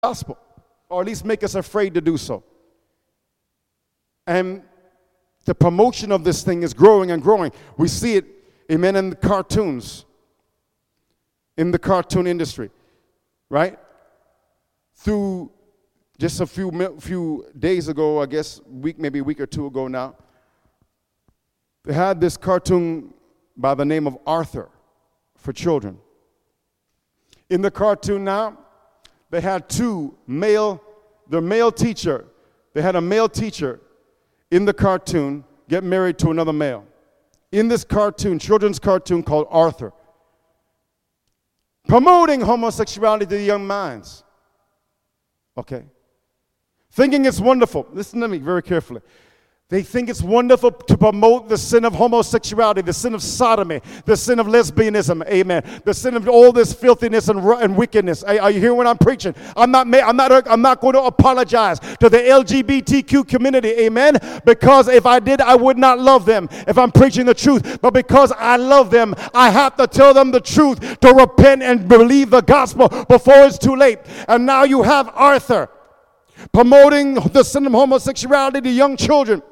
gospel, or at least make us afraid to do so. And the promotion of this thing is growing and growing. We see it, amen, in the cartoons, in the cartoon industry, right? Through just a few days ago, I guess, maybe a week or two ago now, they had this cartoon by the name of Arthur for children. In the cartoon now, they had the male teacher. They had a male teacher in the cartoon get married to another male. In this cartoon, children's cartoon called Arthur, promoting homosexuality to the young minds. Okay? Thinking it's wonderful. Listen to me very carefully. They think it's wonderful to promote the sin of homosexuality, the sin of sodomy, the sin of lesbianism, amen, the sin of all this filthiness and wickedness. Are you hearing what I'm preaching? I'm not going to apologize to the LGBTQ community, amen, because if I did, I would not love them if I'm preaching the truth. But because I love them, I have to tell them the truth, to repent and believe the gospel before it's too late. And now you have Arthur promoting the sin of homosexuality to young children.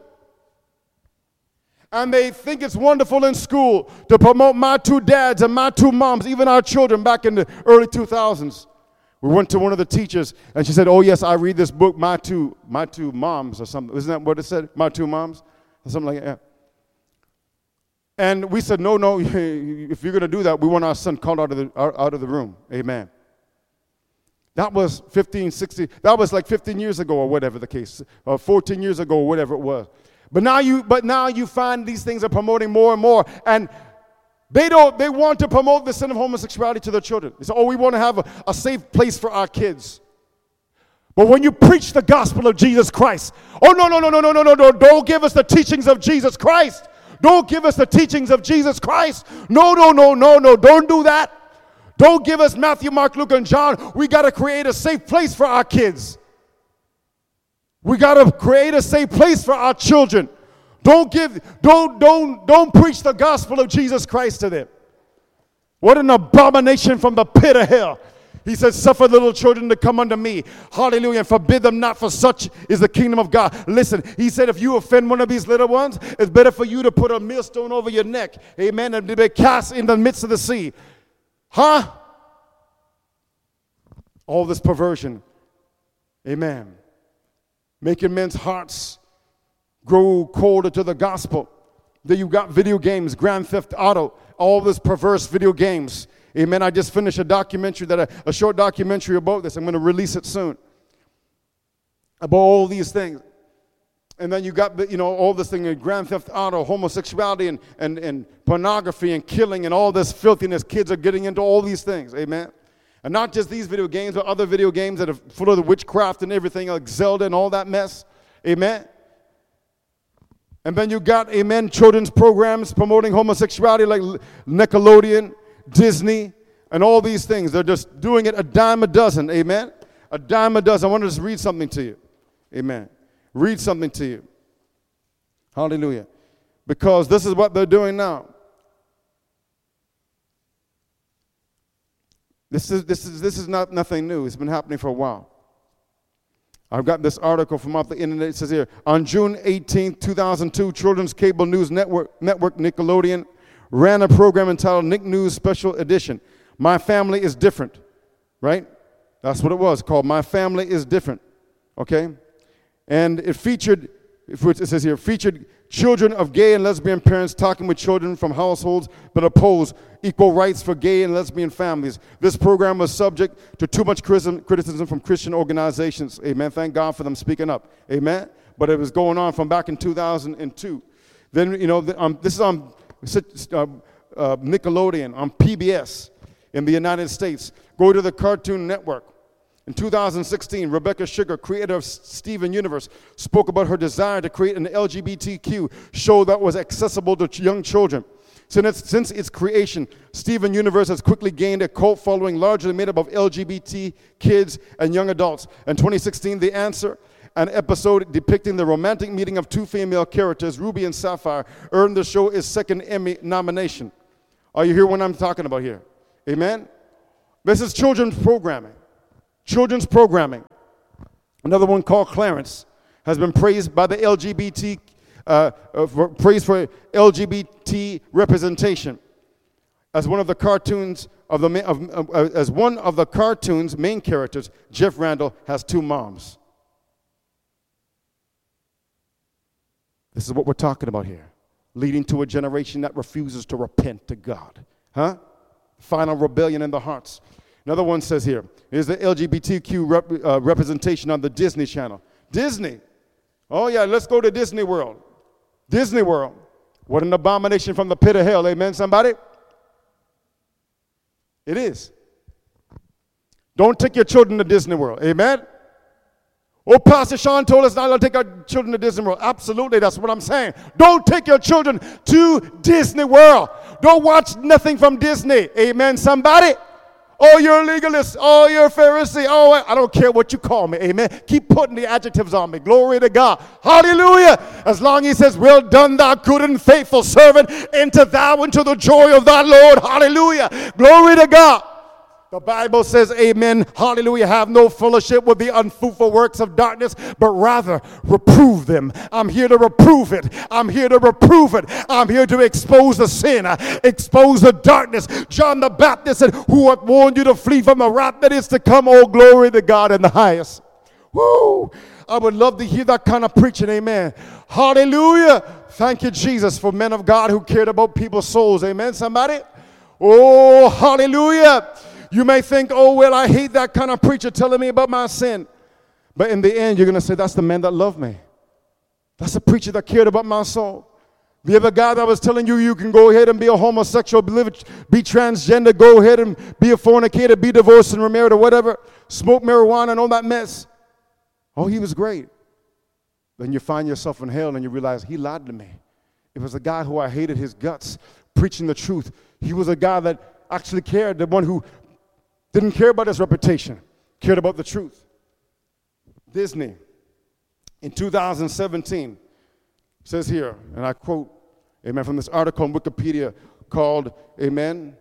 And they think it's wonderful in school to promote my two dads and my two moms, even our children back in the early 2000s. We went to one of the teachers, and she said, oh, yes, I read this book, My Two Moms, or something. Isn't that what it said? My Two Moms? Or something like that. And we said, no, if you're going to do that, we want our son called out of the room. Amen. That was like 15 years ago or whatever the case, or 14 years ago or whatever it was. But now you find these things are promoting more and more, and they want to promote the sin of homosexuality to their children. They say, oh, we want to have a safe place for our kids. But when you preach the gospel of Jesus Christ, oh, no, don't give us the teachings of Jesus Christ. Don't give us the teachings of Jesus Christ. No, don't do that. Don't give us Matthew, Mark, Luke, and John. We got to create a safe place for our kids. We got to create a safe place for our children. Don't preach the gospel of Jesus Christ to them. What an abomination from the pit of hell. He said, suffer little children to come unto me. Hallelujah. And forbid them not, for such is the kingdom of God. Listen, he said, if you offend one of these little ones, it's better for you to put a millstone over your neck. Amen. And to be cast in the midst of the sea. Huh? All this perversion. Amen. Making men's hearts grow colder to the gospel. Then you've got video games, Grand Theft Auto, all this perverse video games. Amen. I just finished a short documentary about this. I'm going to release it soon. About all these things. And then you got, all this thing in Grand Theft Auto, homosexuality and pornography and killing and all this filthiness. Kids are getting into all these things. Amen. And not just these video games, but other video games that are full of the witchcraft and everything, like Zelda and all that mess. Amen. And then you got, amen, children's programs promoting homosexuality like Nickelodeon, Disney, and all these things. They're just doing it a dime a dozen. Amen. A dime a dozen. I want to just read something to you. Amen. Read something to you. Hallelujah. Because this is what they're doing now. This is not nothing new. It's been happening for a while. I've got this article from off the internet. It says here, on June 18, 2002, Children's Cable News Network Nickelodeon ran a program entitled Nick News Special Edition. My Family is Different. Right? That's what it was, called My Family is Different. Okay? And it featured children of gay and lesbian parents talking with children from households that oppose equal rights for gay and lesbian families. This program was subject to too much criticism from Christian organizations. Amen. Thank God for them speaking up. Amen. But it was going on from back in 2002. Then, this is on Nickelodeon, on PBS in the United States. Go to the Cartoon Network. In 2016, Rebecca Sugar, creator of Steven Universe, spoke about her desire to create an LGBTQ show that was accessible to young children. Since its creation, Steven Universe has quickly gained a cult following largely made up of LGBT kids and young adults. In 2016, The Answer, an episode depicting the romantic meeting of two female characters, Ruby and Sapphire, earned the show its second Emmy nomination. Are you hearing what I'm talking about here? Amen? This is children's programming. Children's programming. Another one called Clarence has been praised by the LGBT, praised for LGBT representation as one of the cartoons as one of the cartoon's main characters. Jeff Randall has 2 moms. This is what we're talking about here, leading to a generation that refuses to repent to God. Final rebellion in the hearts. Another one says here, here's the LGBTQ representation on the Disney Channel. Disney. Oh, yeah, let's go to Disney World. Disney World. What an abomination from the pit of hell. Amen, somebody? It is. Don't take your children to Disney World. Amen? Oh, Pastor Sean told us not to take our children to Disney World. Absolutely, that's what I'm saying. Don't take your children to Disney World. Don't watch nothing from Disney. Amen, somebody? Oh, you're a legalist. Oh, you're a Pharisee. Oh, I don't care what you call me. Amen. Keep putting the adjectives on me. Glory to God. Hallelujah. As long as he says, well done, thou good and faithful servant. Enter thou into the joy of thy Lord. Hallelujah. Glory to God. The Bible says, amen, hallelujah, have no fellowship with the unfruitful works of darkness, but rather reprove them. I'm here to reprove it. I'm here to reprove it. I'm here to expose the sin, expose the darkness. John the Baptist said, who hath warned you to flee from the wrath that is to come? Oh, glory to God in the highest. Woo! I would love to hear that kind of preaching, amen. Hallelujah. Thank you, Jesus, for men of God who cared about people's souls, amen, somebody? Oh, hallelujah. You may think, oh, well, I hate that kind of preacher telling me about my sin. But in the end, you're going to say, that's the man that loved me. That's the preacher that cared about my soul. The other guy that was telling you, you can go ahead and be a homosexual, be transgender, go ahead and be a fornicator, be divorced and remarried or whatever, smoke marijuana and all that mess. Oh, he was great. Then you find yourself in hell and you realize he lied to me. It was a guy who I hated his guts, preaching the truth. He was a guy that actually cared, the one who didn't care about his reputation, cared about the truth. Disney, in 2017, says here, and I quote, amen, from this article on Wikipedia called, amen,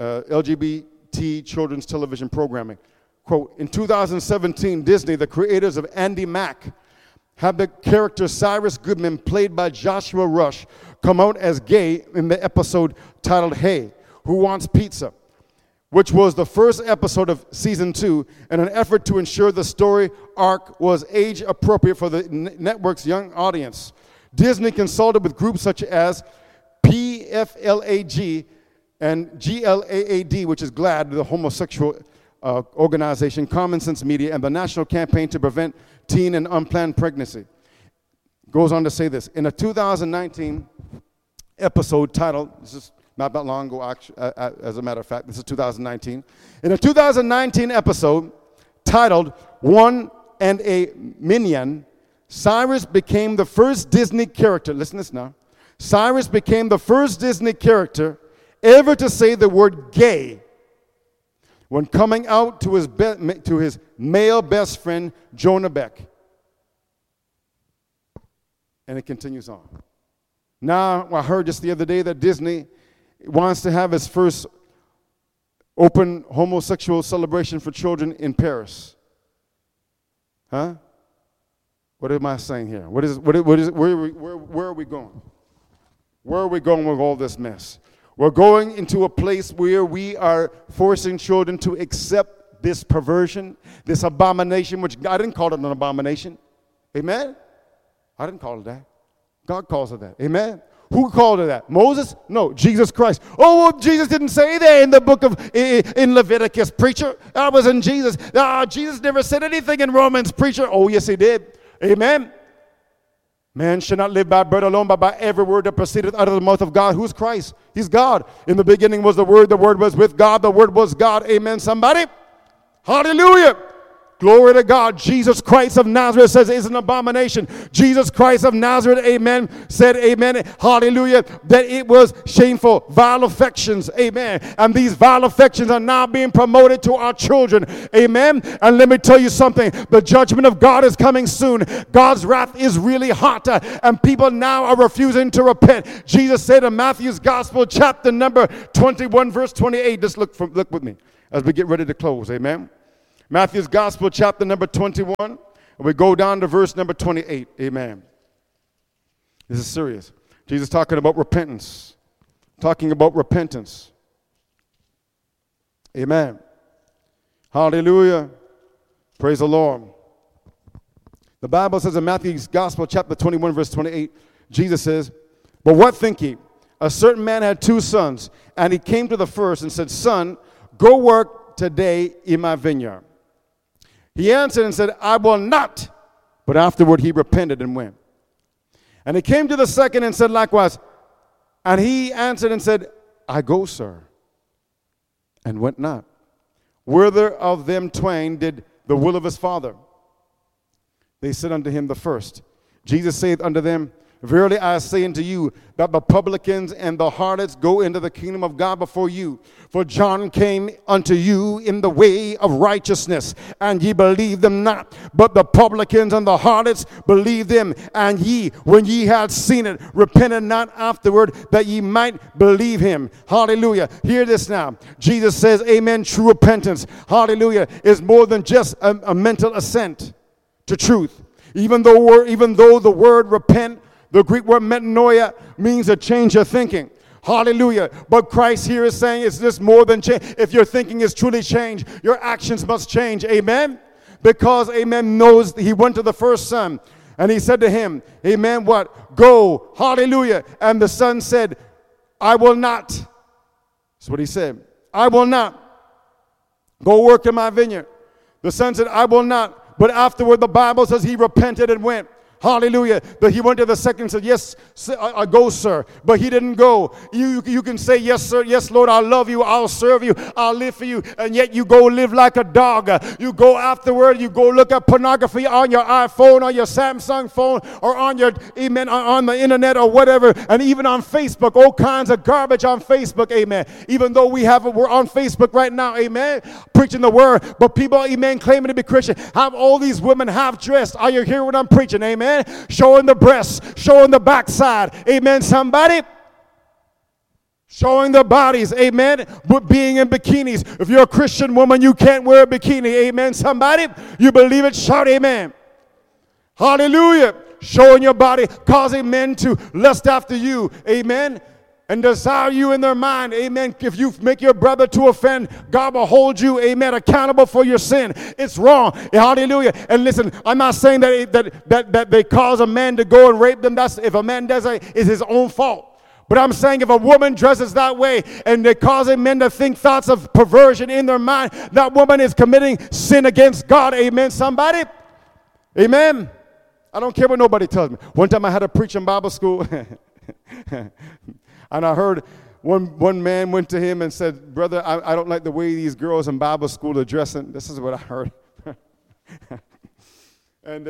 LGBT children's television programming. Quote, in 2017, Disney, the creators of Andy Mack, had the character Cyrus Goodman, played by Joshua Rush, come out as gay in the episode titled Hey, Who Wants Pizza?, which was the first episode of season 2, in an effort to ensure the story arc was age appropriate for the network's young audience. Disney consulted with groups such as PFLAG and GLAAD, which is GLAAD, the homosexual organization, Common Sense Media, and the National Campaign to Prevent Teen and Unplanned Pregnancy. Goes on to say this, in a 2019 episode titled, this is not that long ago, actually, as a matter of fact. This is 2019. In a 2019 episode titled One and a Minion, Cyrus became the first Disney character, listen to this now, Cyrus became the first Disney character ever to say the word gay when coming out to his male best friend, Jonah Beck. And it continues on. Now, I heard just the other day that Disney wants to have his first open homosexual celebration for children in Paris. Huh? What am I saying here? Where are we going? Where are we going with all this mess? We're going into a place where we are forcing children to accept this perversion, this abomination, which I didn't call it an abomination. Amen? I didn't call it that. God calls it that. Amen? Who called it that? Moses? No, Jesus Christ. Oh, well, Jesus didn't say that in the book of, in Leviticus, preacher. That was in Jesus. Jesus never said anything in Romans, preacher. Oh, yes, he did. Amen. Man should not live by bread alone, but by every word that proceedeth out of the mouth of God. Who's Christ? He's God. In the beginning was the Word was with God, the Word was God. Amen, somebody? Hallelujah. Glory to God. Jesus Christ of Nazareth says it's an abomination. Jesus Christ of Nazareth, amen, said, amen, hallelujah, that it was shameful. Vile affections, amen. And these vile affections are now being promoted to our children, amen. And let me tell you something. The judgment of God is coming soon. God's wrath is really hot, and people now are refusing to repent. Jesus said in Matthew's Gospel, chapter number 21, verse 28. Just look with me as we get ready to close, amen. Matthew's Gospel, chapter number 21. And we go down to verse number 28. Amen. This is serious. Jesus talking about repentance. Talking about repentance. Amen. Hallelujah. Praise the Lord. The Bible says in Matthew's Gospel, chapter 21, verse 28, Jesus says, "But what think ye? A certain man had 2 sons, and he came to the first and said, Son, go work today in my vineyard. He answered and said, I will not. But afterward he repented and went. And he came to the second and said likewise. And he answered and said, I go, sir, and went not. Whither of them twain did the will of his father? They said unto him the first. Jesus saith unto them, Verily I say unto you, that the publicans and the harlots go into the kingdom of God before you. For John came unto you in the way of righteousness, and ye believed them not. But the publicans and the harlots believed them. And ye, when ye had seen it, repented not afterward, that ye might believe him." Hallelujah. Hear this now. Jesus says, amen, true repentance, hallelujah, is more than just a mental assent to truth. Even though the word repent, the Greek word metanoia, means a change of thinking. Hallelujah. But Christ here is saying it's just more than change. If your thinking is truly changed, your actions must change. Amen? Because, amen, knows he went to the first son and he said to him, amen, what? Go. Hallelujah. And the son said, I will not. That's what he said. I will not. Go work in my vineyard. The son said, I will not. But afterward, the Bible says he repented and went. Hallelujah. But he went to the second and said, yes, I go, sir. But he didn't go. You can say, yes, sir. Yes, Lord, I love you. I'll serve you. I'll live for you. And yet you go live like a dog. You go afterward. You go look at pornography on your iPhone, on your Samsung phone, or on your, amen, on the internet or whatever. And even on Facebook, all kinds of garbage on Facebook, amen. Even though we're on Facebook right now, amen, preaching the word. But people, amen, claiming to be Christian, have all these women half dressed. Are you hearing what I'm preaching, amen? Showing the breasts, showing the backside, amen, somebody, showing their bodies, amen, but being in bikinis. If you're a Christian woman, you can't wear a bikini, amen, somebody, you believe it, shout amen. Hallelujah. Showing your body, causing men to lust after you, amen, and desire you in their mind, amen. If you make your brother to offend, God will hold you, amen, accountable for your sin. It's wrong. Hallelujah. And listen, I'm not saying that they cause a man to go and rape them. That's, if a man does it, it's his own fault. But I'm saying if a woman dresses that way and they're causing men to think thoughts of perversion in their mind, that woman is committing sin against God. Amen, somebody? Amen. I don't care what nobody tells me. One time I had to preach in Bible school. And I heard one man went to him and said, Brother, I don't like the way these girls in Bible school are dressing. This is what I heard. And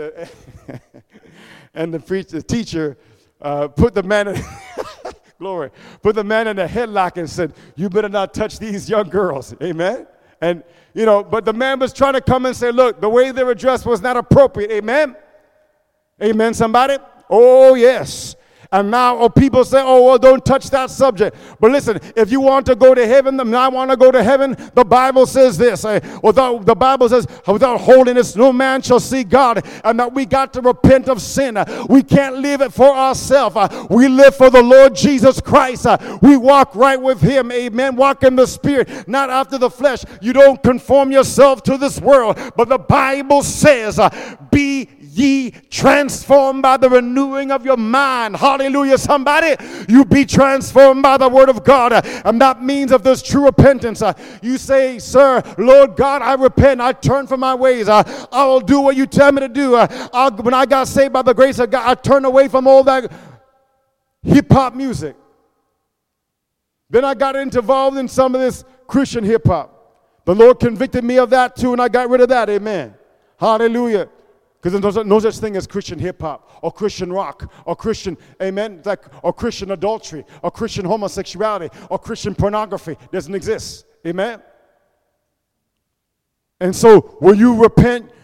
the teacher put the man in, glory, put the man in a headlock and said, you better not touch these young girls. Amen. And, but the man was trying to come and say, look, the way they were dressed was not appropriate. Amen. Amen, somebody? Oh, yes. And now people say, oh, well, don't touch that subject. But listen, if you want to go to heaven, and I want to go to heaven, the Bible says this. The Bible says, without holiness, no man shall see God. And that we got to repent of sin. We can't live it for ourselves. We live for the Lord Jesus Christ. We walk right with him. Amen. Walk in the Spirit, not after the flesh. You don't conform yourself to this world. But the Bible says, be ye transformed by the renewing of your mind. Hallelujah, somebody. You be transformed by the word of God. And that means if there's true repentance, you say, sir, Lord God, I repent. I turn from my ways. I will do what you tell me to do. When I got saved by the grace of God, I turned away from all that hip-hop music. Then I got involved in some of this Christian hip-hop. The Lord convicted me of that too, and I got rid of that. Amen. Hallelujah. Because there's no such thing as Christian hip-hop or Christian rock or Christian, amen, or Christian adultery or Christian homosexuality or Christian pornography. It doesn't exist. Amen? And so when you repent,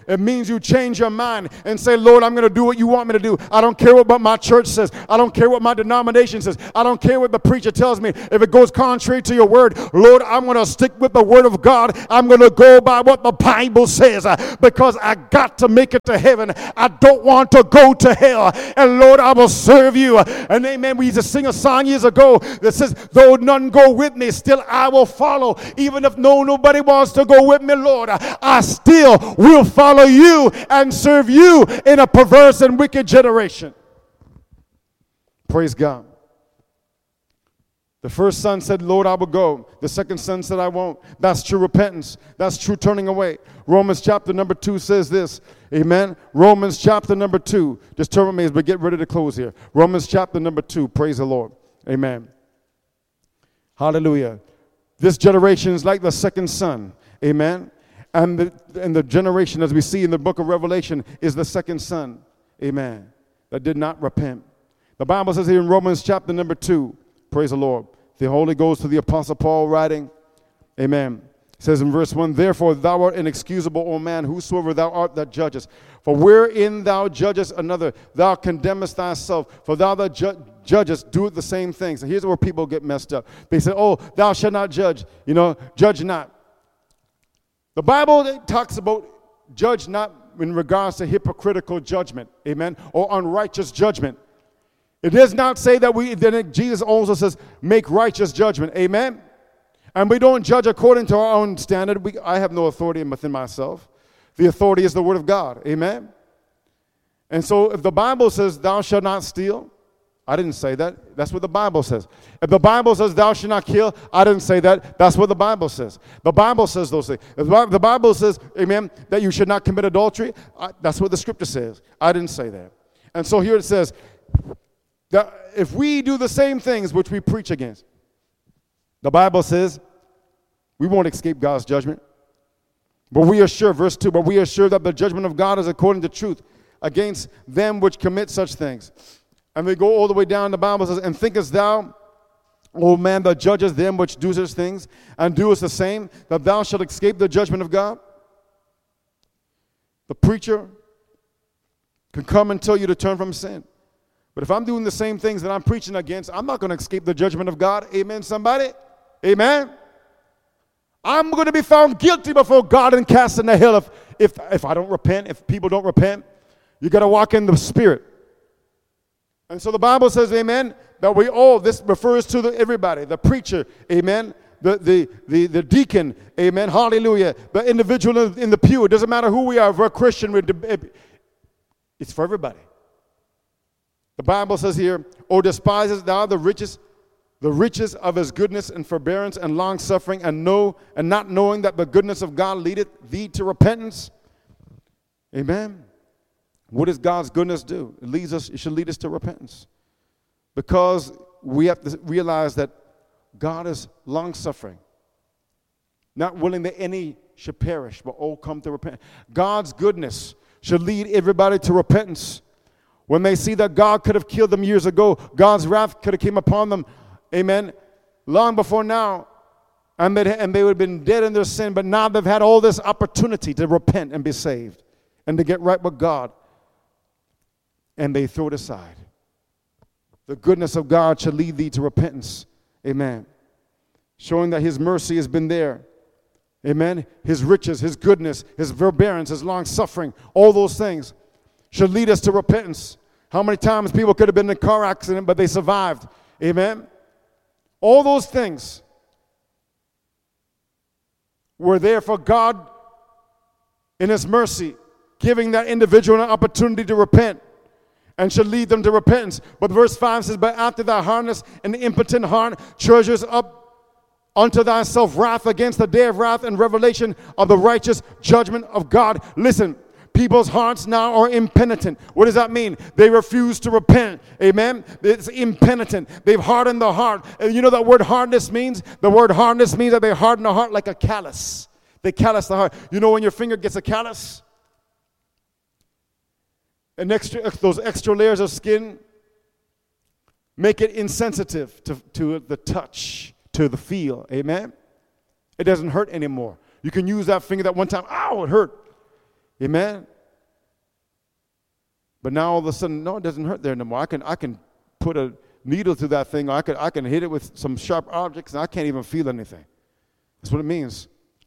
It means you change your mind and say, Lord, I'm going to do what you want me to do. I don't care what my church says. I don't care what my denomination says. I don't care what the preacher tells me. If it goes contrary to your word, Lord, I'm going to stick with the word of God. I'm going to go by what the Bible says because I got to make it to heaven. I don't want to go to hell. And Lord, I will serve you. And amen. We used to sing a song years ago that says, though none go with me, still I will follow. Even if nobody wants to go with me, Lord, I still will follow you and serve you in a perverse and wicked generation. Praise God. The first son said, Lord, I will go. The second son said, I won't. That's true repentance. That's true turning away. Romans chapter number 2 says this. Amen. Romans chapter number 2. Just turn with me as we get ready to close here. Romans chapter number 2. Praise the Lord. Amen. Hallelujah. This generation is like the second son. Amen. And the generation, as we see in the book of Revelation, is the second son. Amen. That did not repent. The Bible says here in Romans chapter number 2. Praise the Lord. The Holy Ghost to the Apostle Paul writing. Amen. It says in verse 1, therefore thou art inexcusable, O man, whosoever thou art that judgest. For wherein thou judgest another, thou condemnest thyself. For thou that judgest doeth the same things. And here's where people get messed up. They say, oh, thou shalt not judge. Judge not. The Bible talks about judge not in regards to hypocritical judgment. Amen. Or unrighteous judgment. It does not say that then Jesus also says, make righteous judgment. Amen? And we don't judge according to our own standard. I have no authority within myself. The authority is the word of God. Amen? And so if the Bible says, thou shalt not steal, I didn't say that. That's what the Bible says. If the Bible says, thou shalt not kill, I didn't say that. That's what the Bible says. The Bible says those things. If the Bible says, amen, that you should not commit adultery, that's what the scripture says. I didn't say that. And so here it says, that if we do the same things which we preach against, the Bible says we won't escape God's judgment. But we are sure, verse 2, but we are sure that the judgment of God is according to truth against them which commit such things. And we go all the way down, the Bible says, and thinkest thou, O man, that judgest them which do such things, and doest the same, that thou shalt escape the judgment of God? The preacher can come and tell you to turn from sin. But if I'm doing the same things that I'm preaching against, I'm not going to escape the judgment of God. Amen, somebody? Amen? I'm going to be found guilty before God and cast in the hell if I don't repent, if people don't repent. You got to walk in the Spirit. And so the Bible says, amen, that we all, this refers to everybody, the preacher, amen, the deacon, amen, hallelujah, the individual in the pew. It doesn't matter who we are, if we're a Christian, it's for everybody. The Bible says here, O despisest thou the riches of his goodness and forbearance and long-suffering, and not knowing that the goodness of God leadeth thee to repentance? Amen. What does God's goodness do? It should lead us to repentance. Because we have to realize that God is long-suffering, not willing that any should perish, but all come to repent. God's goodness should lead everybody to repentance. When they see that God could have killed them years ago, God's wrath could have came upon them, amen, long before now, and they would have been dead in their sin, but now they've had all this opportunity to repent and be saved and to get right with God, and they throw it aside. The goodness of God should lead thee to repentance, amen, showing that his mercy has been there, amen, his riches, his goodness, his forbearance, his long-suffering, all those things should lead us to repentance. How many times people could have been in a car accident, but they survived? Amen? All those things were there for God in his mercy, giving that individual an opportunity to repent and should lead them to repentance. But verse 5 says, but after thy hardness and the impotent heart treasures up unto thyself wrath against the day of wrath and revelation of the righteous judgment of God. Listen. People's hearts now are impenitent. What does that mean? They refuse to repent. Amen? It's impenitent. They've hardened the heart. And you know that word hardness means? The word hardness means that they harden the heart like a callus. They callus the heart. You know when your finger gets a callus? Those extra layers of skin make it insensitive to the touch, to the feel. Amen? It doesn't hurt anymore. You can use that finger that one time, ow, it hurt. Amen? But now all of a sudden, no, it doesn't hurt there no more. I can put a needle through that thing, or I can hit it with some sharp objects, and I can't even feel anything. That's what it means.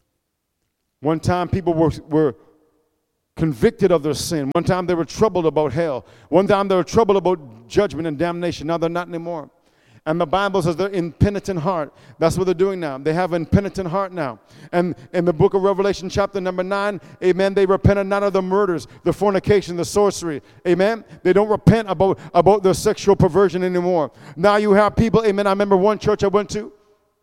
One time people were convicted of their sin. One time they were troubled about hell. One time they were troubled about judgment and damnation. Now they're not anymore. And the Bible says they're impenitent heart. That's what they're doing now. They have an impenitent heart now. And in the book of Revelation chapter number 9, amen, they repented not of the murders, the fornication, the sorcery. Amen. They don't repent about their sexual perversion anymore. Now you have people, amen. I remember one church I went to.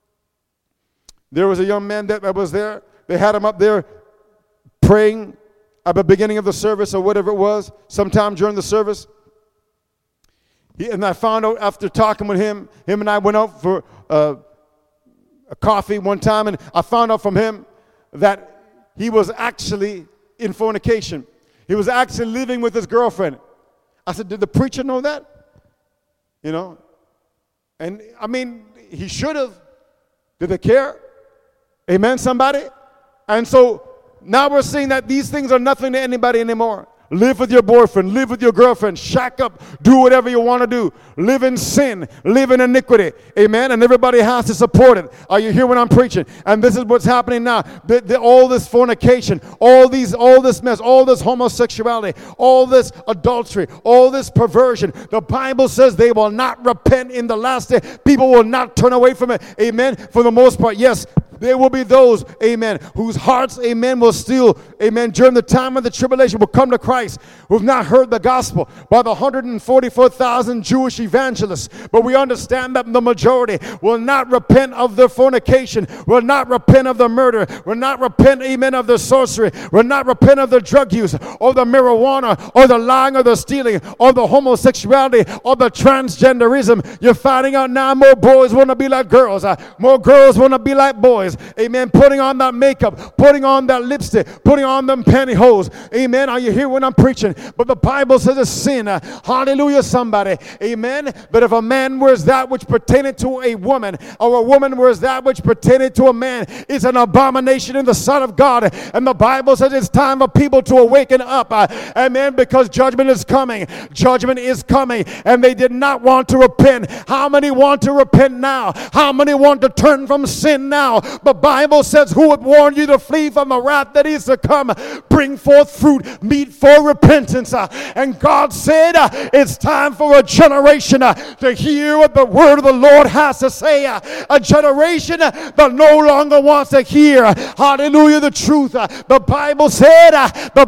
There was a young man that was there. They had him up there praying at the beginning of the service or whatever it was, sometime during the service. And I found out after talking with him and I went out for a coffee one time, and I found out from him that he was actually in fornication. He was actually living with his girlfriend. I said, did the preacher know that? You know? And I mean, he should have. Did they care? Amen, somebody? And so now we're seeing that these things are nothing to anybody anymore. Live with your boyfriend, live with your girlfriend, shack up, do whatever you want to do. Live in sin, live in iniquity. Amen? And everybody has to support it. Are you hearing what I'm preaching? And this is what's happening now. All this fornication, all this mess, all this homosexuality, all this adultery, all this perversion. The Bible says they will not repent in the last day. People will not turn away from it. Amen? For the most part, yes. There will be those, amen, whose hearts, amen, will still, amen, during the time of the tribulation will come to Christ, who have not heard the gospel by the 144,000 Jewish evangelists. But we understand that the majority will not repent of their fornication, will not repent of their murder, will not repent, amen, of their sorcery, will not repent of their drug use, or the marijuana, or the lying, or the stealing, or the homosexuality, or the transgenderism. You're finding out now more boys want to be like girls, more girls want to be like boys. Amen. Putting on that makeup, putting on that lipstick, putting on them pantyhose. Amen. Are you here when I'm preaching? But the Bible says it's sin. Hallelujah, somebody. Amen. But if a man wears that which pertained to a woman, or a woman wears that which pertained to a man, it's an abomination in the sight of God. And the Bible says it's time for people to awaken up. Amen. Because judgment is coming. Judgment is coming. And they did not want to repent. How many want to repent now? How many want to turn from sin now? The Bible says, who would warn you to flee from the wrath that is to come? Bring forth fruit, meet for repentance. And God said, it's time for a generation to hear what the word of the Lord has to say. A generation that no longer wants to hear, hallelujah, the truth. The Bible said, the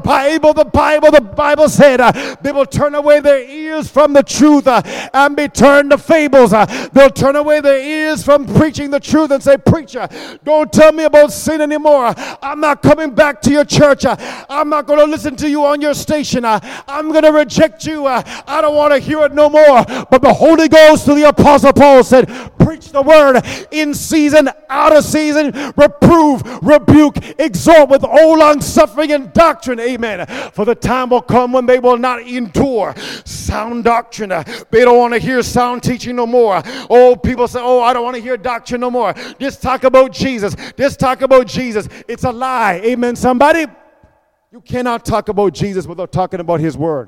Bible said, they will turn away their ears from the truth and be turned to fables. They'll turn away their ears from preaching the truth and say, preacher, don't tell me about sin anymore. I'm not coming back to your church. I'm not going to listen to you on your station. I'm going to reject you. I don't want to hear it no more. But the Holy Ghost to the Apostle Paul said, preach the word in season, out of season, reprove, rebuke, exhort with all long suffering and doctrine. Amen. For the time will come when they will not endure sound doctrine. They don't want to hear sound teaching no more. Oh, people say, oh, I don't want to hear doctrine no more. Just talk about Jesus. Just talk about Jesus. It's a lie. Amen, somebody? You cannot talk about Jesus without talking about his word.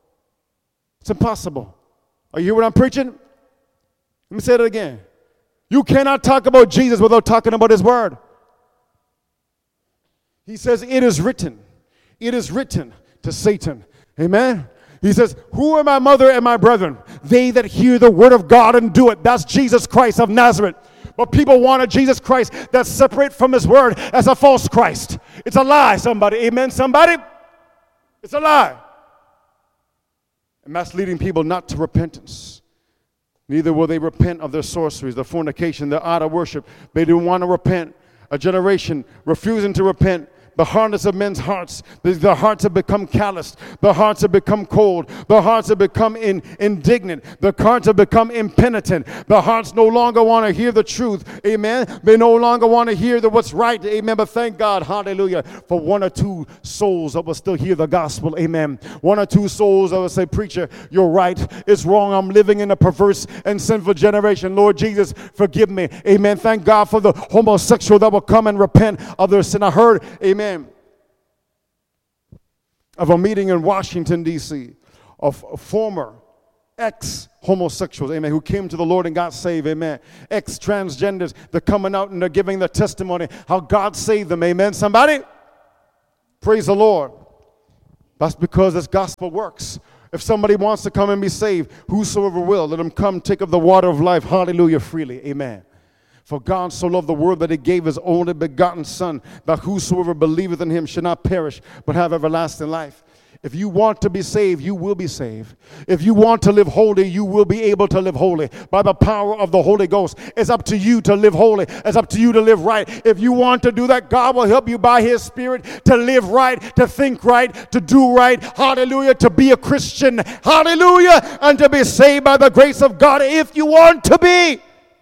It's impossible. Are you hear what I'm preaching? Let me say it again. You cannot talk about Jesus without talking about his word. He says, it is written. It is written to Satan. Amen? He says, who are my mother and my brethren? They that hear the word of God and do it. That's Jesus Christ of Nazareth. But people want a Jesus Christ that's separate from his word as a false Christ. It's a lie, somebody. Amen, somebody? It's a lie. And that's leading people not to repentance. Neither will they repent of their sorceries, their fornication, their idol worship. They don't want to repent. A generation refusing to repent. The hardness of men's hearts. The hearts have become calloused. The hearts have become cold. The hearts have become indignant. The hearts have become impenitent. The hearts no longer want to hear the truth. Amen. They no longer want to hear what's right. Amen. But thank God, hallelujah, for one or two souls that will still hear the gospel. Amen. One or two souls that will say, preacher, you're right. It's wrong. I'm living in a perverse and sinful generation. Lord Jesus, forgive me. Amen. Thank God for the homosexual that will come and repent of their sin. I heard, amen, of a meeting in Washington, D.C., of former ex-homosexuals, amen, who came to the Lord and got saved, amen. Ex-transgenders, they're coming out and they're giving their testimony how God saved them, amen. Somebody? Praise the Lord. That's because this gospel works. If somebody wants to come and be saved, whosoever will, let him come take of the water of life, hallelujah, freely, amen. For God so loved the world that he gave his only begotten Son, that whosoever believeth in him should not perish, but have everlasting life. If you want to be saved, you will be saved. If you want to live holy, you will be able to live holy by the power of the Holy Ghost. It's up to you to live holy. It's up to you to live right. If you want to do that, God will help you by his Spirit to live right, to think right, to do right. Hallelujah. To be a Christian. Hallelujah. And to be saved by the grace of God if you want to be.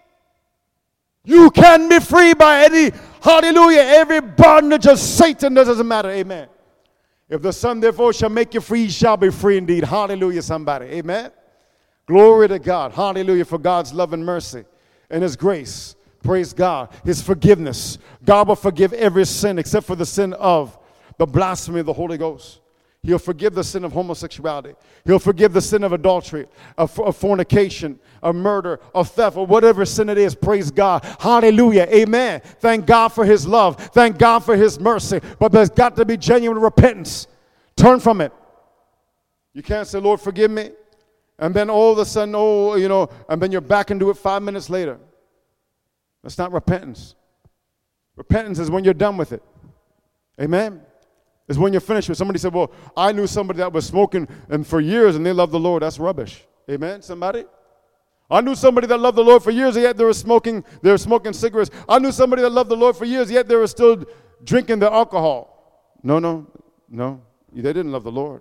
You can be free by any, hallelujah, every bondage of Satan. That doesn't matter. Amen. If the Son therefore shall make you free, you shall be free indeed. Hallelujah, somebody. Amen. Glory to God. Hallelujah for God's love and mercy and his grace. Praise God. His forgiveness. God will forgive every sin except for the sin of the blasphemy of the Holy Ghost. He'll forgive the sin of homosexuality. He'll forgive the sin of adultery, of fornication, of murder, of theft, or whatever sin it is. Praise God. Hallelujah. Amen. Thank God for his love. Thank God for his mercy. But there's got to be genuine repentance. Turn from it. You can't say, Lord, forgive me. And then all of a sudden, and then you're back and do it 5 minutes later. That's not repentance. Repentance is when you're done with it. Amen. Is when you're finished with. Somebody said, well, I knew somebody that was smoking and for years and they loved the Lord. That's rubbish. Amen, somebody? I knew somebody that loved the Lord for years, yet they were smoking cigarettes. I knew somebody that loved the Lord for years, yet they were still drinking the alcohol. No. They didn't love the Lord.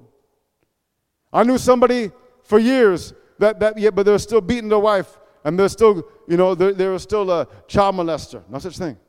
I knew somebody for years but they were still beating their wife and they're still, they were still a child molester. No such thing.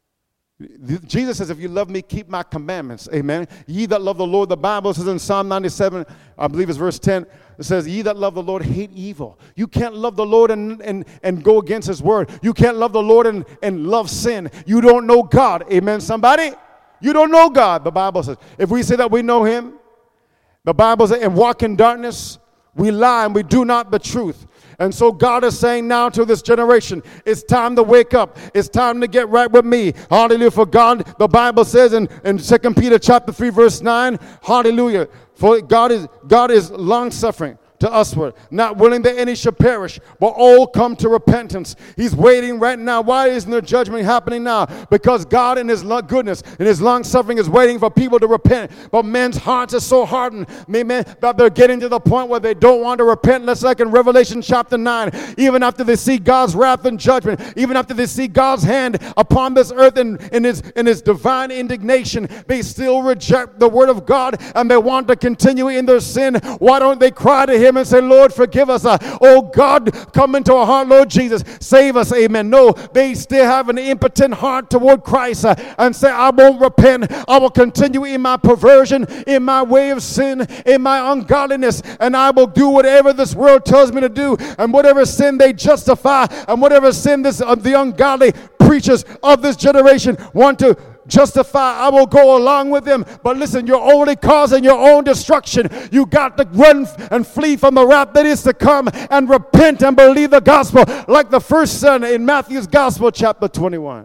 Jesus says, if you love me, keep my commandments. Amen. Ye that love the Lord, the Bible says in Psalm 97, I believe it's verse 10, it says, ye that love the Lord hate evil. You can't love the Lord and go against his word. You can't love the Lord and love sin. You don't know God. Amen, somebody? You don't know God, the Bible says. If we say that we know him, the Bible says, and walk in darkness, we lie and we do not the truth. And so God is saying now to this generation, it's time to wake up. It's time to get right with me. Hallelujah. For God, the Bible says in 2 Peter chapter 3, verse 9, hallelujah. For God is long-suffering to usward, not willing that any should perish, but all come to repentance. He's waiting right now. Why isn't there judgment happening now? Because God in his goodness and his long suffering is waiting for people to repent. But men's hearts are so hardened, amen, that they're getting to the point where they don't want to repent. Let's like in Revelation chapter 9, even after they see God's wrath and judgment, even after they see God's hand upon this earth in his divine indignation, they still reject the word of God and they want to continue in their sin. Why don't they cry to him and say, Lord, forgive us. Oh God, come into our heart, Lord Jesus, save us. Amen. No, they still have an impotent heart toward Christ and say, I won't repent. I will continue in my perversion, in my way of sin, in my ungodliness, and I will do whatever this world tells me to do, and whatever sin they justify, and whatever sin the ungodly preachers of this generation want to justify, I will go along with them. But listen, you're only causing your own destruction. You got to run and flee from the wrath that is to come and repent and believe the gospel, like the first son in Matthew's gospel chapter 21,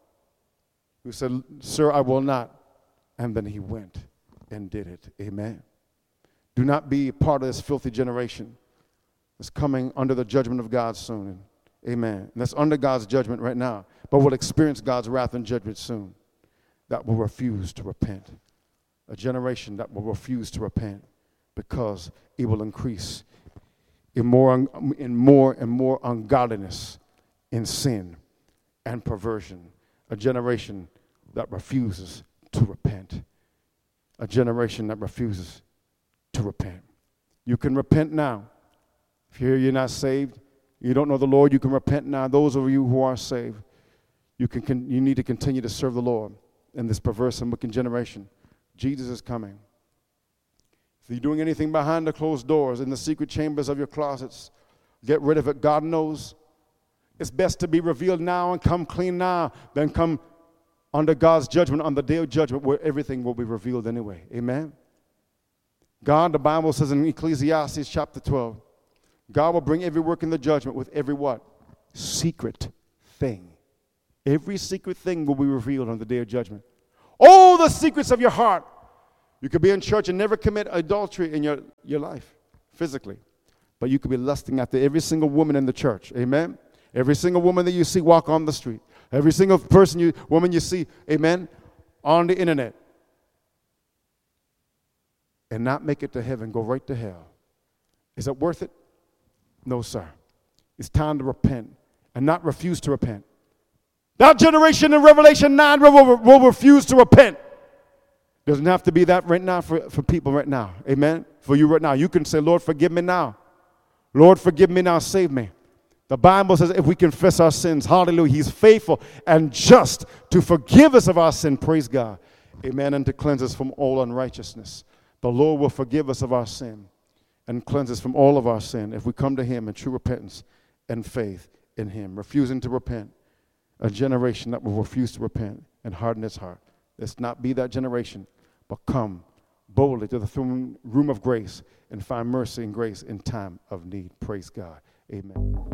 who said, sir, I will not. And then he went and did it. Amen. Do not be part of this filthy generation that's coming under the judgment of God soon. Amen. And that's under God's judgment right now, but will experience God's wrath and judgment soon. That will refuse to repent. A generation that will refuse to repent because it will increase in more and more ungodliness, in sin and perversion. A generation that refuses to repent. A generation that refuses to repent. You can repent now. If you're not saved, you don't know the Lord, you can repent now. Those of you who are saved, you need to continue to serve the Lord in this perverse and wicked generation. Jesus is coming. If you're doing anything behind the closed doors, in the secret chambers of your closets, get rid of it. God knows. It's best to be revealed now and come clean now than come under God's judgment on the day of judgment where everything will be revealed anyway. Amen? God, the Bible says in Ecclesiastes chapter 12, God will bring every work in the judgment with every what? Secret thing. Every secret thing will be revealed on the day of judgment. All the secrets of your heart. You could be in church and never commit adultery in your life, physically. But you could be lusting after every single woman in the church. Amen? Every single woman that you see walk on the street. Every single woman you see, amen, on the internet. And not make it to heaven, go right to hell. Is it worth it? No, sir. It's time to repent and not refuse to repent. That generation in Revelation 9 will refuse to repent. Doesn't have to be that right now for people right now. Amen? For you right now. You can say, Lord, forgive me now. Lord, forgive me now. Save me. The Bible says if we confess our sins, hallelujah, he's faithful and just to forgive us of our sin. Praise God. Amen. And to cleanse us from all unrighteousness. The Lord will forgive us of our sin and cleanse us from all of our sin if we come to him in true repentance and faith in him. Refusing to repent. A generation that will refuse to repent and harden its heart. Let's not be that generation, but come boldly to the throne room of grace and find mercy and grace in time of need. Praise God. Amen.